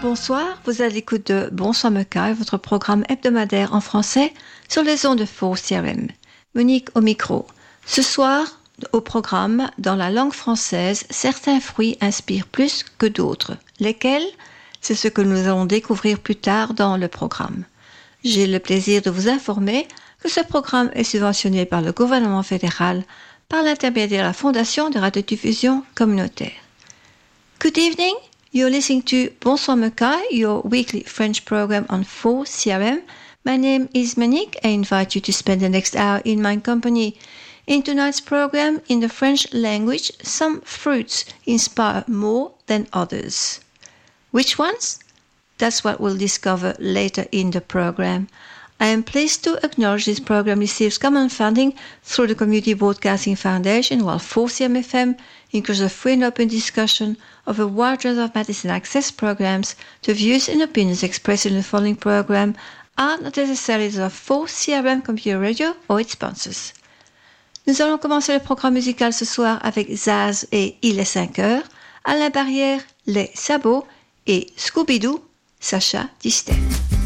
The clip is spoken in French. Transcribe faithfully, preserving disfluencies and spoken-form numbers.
Bonsoir, vous êtes à l'écoute de Bonsoir Mecaille, votre programme hebdomadaire en français sur les ondes de Faux C R M. Monique au micro. Ce soir, au programme, dans la langue française, certains fruits inspirent plus que d'autres. Lesquels? C'est ce que nous allons découvrir plus tard dans le programme. J'ai le plaisir de vous informer que ce programme est subventionné par le gouvernement fédéral par l'intermédiaire de la Fondation de radiodiffusion communautaire. Good evening. You're listening to Bonsoir Mecaille, your weekly French program on Faux C R M. My name is Monique. I invite you to spend the next hour in my company. In tonight's program, in the French language, some fruits inspire more than others. Which ones? That's what we'll discover later in the program. I am pleased to acknowledge this program receives common funding through the Community Broadcasting Foundation, while Faux C R M F M encourages a free and open discussion of a wide range of matters and access programs. The views and opinions expressed in the following program are not necessarily those of Faux C R M Computer Radio or its sponsors. Nous allons commencer le programme musical ce soir avec Zaz et Il est cinq heures, Alain Barrière, Les Sabots et Scooby-Doo, Sacha Distel.